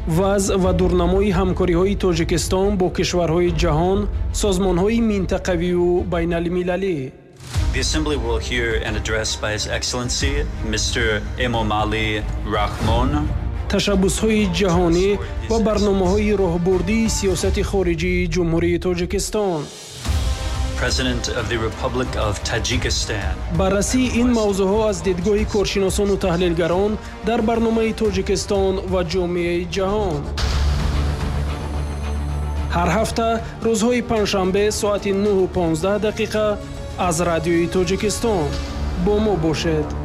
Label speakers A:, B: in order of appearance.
A: вазъ ва дурнамои ҳамкориҳои Тоҷикистон бо кишварҳои ҷаҳон, созмонҳои минтақавию байналмилалӣ.
B: The Assembly will hear an address by His Excellency, Mr. Emomali Rahmon.
A: Tashabbusҳои ҷаҳонӣ ва барномаҳои роҳбурдии сиёсати хориҷии Ҷумҳурии Тоҷикистон.
B: President of the Republic of Tajikistan.
A: баррасии ин мавзӯъҳо аз дидгоҳи коршиносону таҳлилгарон дар барномаи Тоҷикистон ва ҷомеаи ҷаҳон. ҳар ҳафта рӯзҳои панҷшанбе соати 9:15 аз Радиои Тоҷикистон бо мо бошед.